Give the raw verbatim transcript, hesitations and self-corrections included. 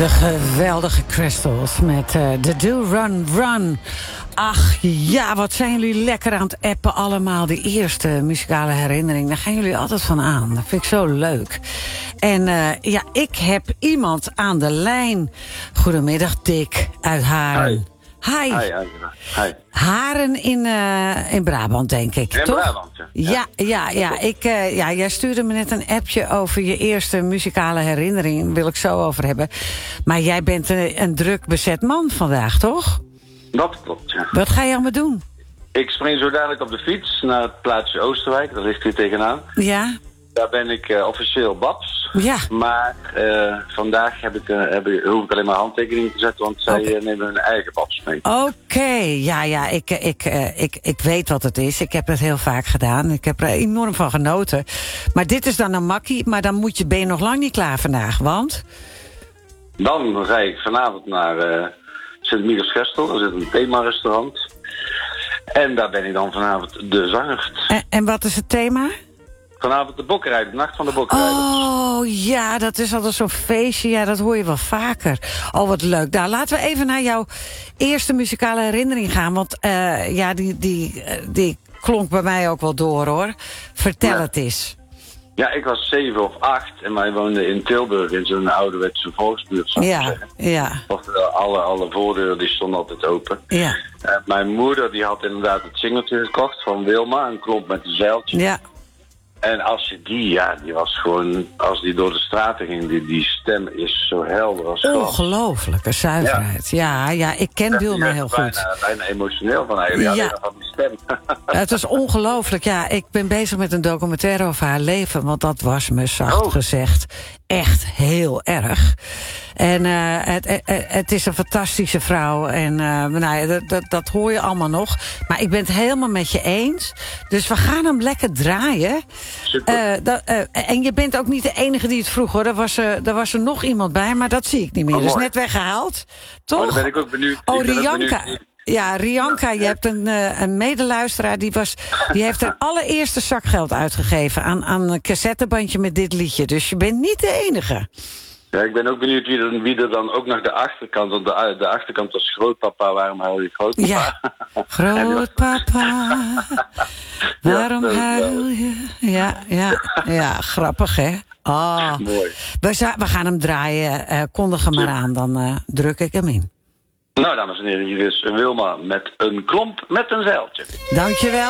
De geweldige Crystals met uh, de Do Run Run. Ach ja, wat zijn jullie lekker aan het appen allemaal. De eerste muzikale herinnering, daar gaan jullie altijd van aan. Dat vind ik zo leuk. En uh, ja, ik heb iemand aan de lijn. Goedemiddag, Dick uit Haren. Hi. Hi. Hi, hi. Haren in, uh, in Brabant, denk ik, in toch? Brabant, ja. Ja, ja, ja. Ik, uh, ja. Jij stuurde me net een appje over je eerste muzikale herinnering. Daar wil ik zo over hebben. Maar jij bent een, een druk bezet man vandaag, toch? Dat klopt, ja. Wat ga je allemaal doen? Ik spring zo dadelijk op de fiets naar het plaatsje Oosterwijk. Dat ligt hier tegenaan. Ja? Daar ben ik uh, officieel Babs. Ja. Maar uh, vandaag heb ik, uh, heb ik, hoef ik alleen maar handtekeningen te zetten, want zij Okay. uh, nemen hun eigen Babs mee. Oké, okay. ja, ja, ik, ik, uh, ik, ik weet wat het is. Ik heb het heel vaak gedaan. Ik heb er enorm van genoten. Maar dit is dan een makkie, maar dan moet je, ben je nog lang niet klaar vandaag, want? Dan rijd ik vanavond naar uh, Sint-Michiels-Gestel. Daar zit een thema-restaurant. En daar ben ik dan vanavond de zanger. En, en wat is het thema? Vanavond de bokkerij, de nacht van de bokkerij. Oh, ja, dat is altijd zo'n feestje. Ja, dat hoor je wel vaker. Oh, wat leuk. Nou, laten we even naar jouw eerste muzikale herinnering gaan. Want uh, ja, die, die, die klonk bij mij ook wel door, hoor. Vertel ja. het eens. Ja, ik was zeven of acht en wij woonden in Tilburg in zo'n ouderwetse volksbuurt, zou ik ja, zeggen. ja. Oftewel, alle, alle voordeuren die stonden altijd open. Ja. Uh, mijn moeder die had inderdaad het singeltje gekocht van Wilma, een klomp met een zeiltje. Ja. En als je die, ja, die was gewoon, als die door de straten ging, die, die stem is zo helder als glas. Ongelooflijke zuiverheid. Ja, ja, ja, ik ken Wilma heel goed. Bijna, bijna emotioneel van haar, ja. Ja. Van die stem. Het is ongelooflijk. Ja, ik ben bezig met een documentaire over haar leven, want dat was me zacht oh. gezegd echt heel erg. En uh, het, het, het is een fantastische vrouw. En uh, nou ja, dat, dat, dat hoor je allemaal nog. Maar ik ben het helemaal met je eens. Dus we gaan hem lekker draaien. Super. Uh, dat, uh, en je bent ook niet de enige die het vroeg, hoor. Er was, uh, er was er nog iemand bij, maar dat zie ik niet meer. Oh, dat is mooi. net weggehaald. Toch? Oh, dan ben ik ook benieuwd. Oh, ik ben Rianka. Ook benieuwd. Ja, Rianka, ja, je hebt een, uh, een medeluisteraar. Die, was, die heeft haar allereerste zakgeld uitgegeven aan, aan een cassettebandje met dit liedje. Dus je bent niet de enige. Ja, ik ben ook benieuwd wie er, wie er dan ook nog de achterkant, want de, de achterkant was grootpapa, waarom huil je grootpapa? Ja, grootpapa, waarom ja, huil je? Ja, ja, ja, grappig, hè? Oh. Mooi. We, za- we gaan hem draaien, uh, kondig hem maar aan, dan uh, druk ik hem in. Nou, dames en heren, hier is Wilma met een klomp met een zeiltje. Dankjewel.